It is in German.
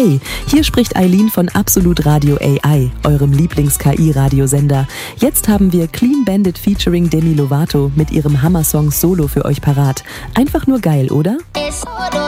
Hey, hier spricht Eileen von Absolut Radio AI, eurem Lieblings-KI-Radiosender. Jetzt haben wir Clean Bandit featuring Demi Lovato mit ihrem Hammersong Solo für euch parat. Einfach nur geil, oder?